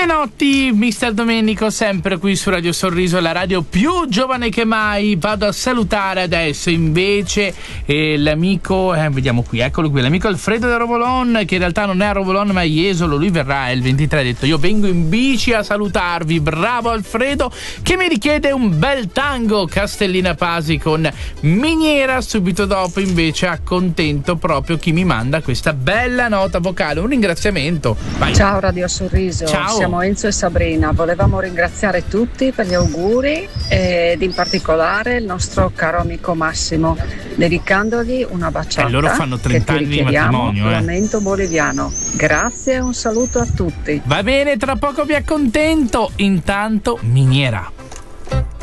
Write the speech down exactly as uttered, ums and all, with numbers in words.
Menotti, mister Domenico, sempre qui su Radio Sorriso, la radio più giovane che mai. Vado a salutare adesso invece eh, l'amico, eh, vediamo qui, eccolo qui, l'amico Alfredo da Rovolon, che in realtà non è a Rovolon ma a Jesolo. Lui verrà il ventitré, ha detto io vengo in bici a salutarvi. Bravo Alfredo, che mi richiede un bel tango, Castellina Pasi con Miniera. Subito dopo invece accontento proprio chi mi manda questa bella nota vocale. Un ringraziamento. Vai. Ciao Radio Sorriso. Ciao. Siamo Enzo e Sabrina, volevamo ringraziare tutti per gli auguri ed in particolare il nostro caro amico Massimo, dedicandogli una baciata. E loro fanno trenta anni di matrimonio, eh. Lamento boliviano. Grazie e un saluto a tutti. Va bene, tra poco vi accontento. Intanto Miniera.